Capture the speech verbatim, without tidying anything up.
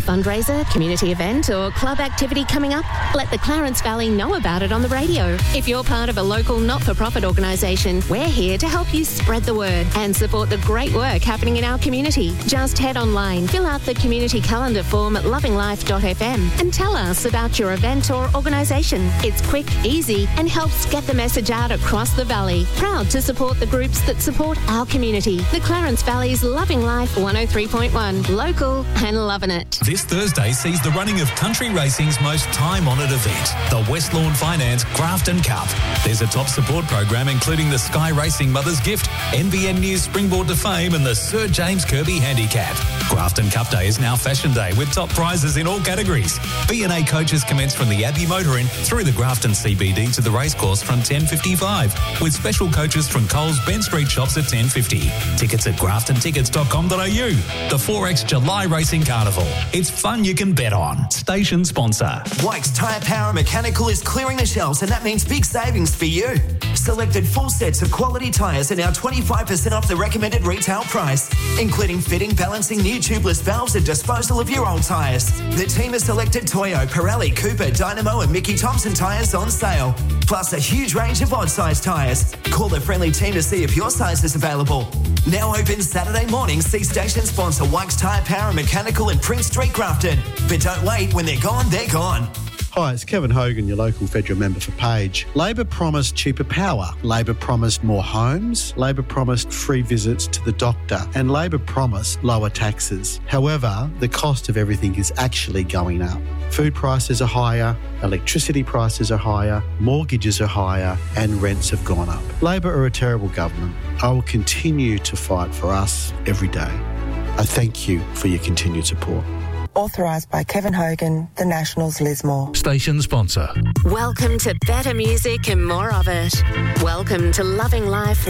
fundraiser, community event or club activity coming up? Let the Clarence Valley know about it on the radio. If you're part of a local not-for-profit organisation, we're here to help you spread the word and support the great work happening in our community. Just head online, fill out the community calendar form at loving life dot f m and tell us about your event or organisation. It's quick, easy and helps get the message out across the valley. Proud to support the groups that support our community. The Clarence Valley's Loving Life one oh three point one. Local and loving it. This Thursday sees the running of country racing's most time-honoured event, the West Lawn Finance Grafton Cup. There's a top support program including the Sky Racing Mother's Gift, N B N News Springboard to Fame and the Sir James Kirby Handicap. Grafton Cup Day is now Fashion Day with top prizes in all categories. B and A coaches commence from the Abbey Motor Inn through the Grafton C B D to the racecourse from ten fifty-five, with special coaches from Coles Ben Street shops at ten fifty. Tickets at grafton tickets dot com dot a u. The four X July Racing Carnival. It's fun you can bet on. Station sponsor. Wykes Tyre Power Mechanical is clearing the shelves, and that means big savings for you. Selected full sets of quality tyres are now twenty-five percent off the recommended retail price, including fitting, balancing new tubeless valves and disposal of your old tyres. The team has selected Toyo, Pirelli, Cooper, Dynamo and Mickey Thompson tyres on sale, plus a huge range of odd-sized tyres. Call the friendly team to see if your size is available. Now open Saturday morning. See station sponsor Wykes Tyre Power Mechanical in Prince Street, Grafton. But don't wait, when they're gone, they're gone. Hi, it's Kevin Hogan, your local federal member for Page. Labor promised cheaper power. Labor promised more homes. Labor promised free visits to the doctor. And Labor promised lower taxes. However, the cost of everything is actually going up. Food prices are higher, electricity prices are higher, mortgages are higher, and rents have gone up. Labor are a terrible government. I will continue to fight for us every day. I thank you for your continued support. Authorised by Kevin Hogan, The Nationals Lismore. Station sponsor. Welcome to better music and more of it. Welcome to Loving Life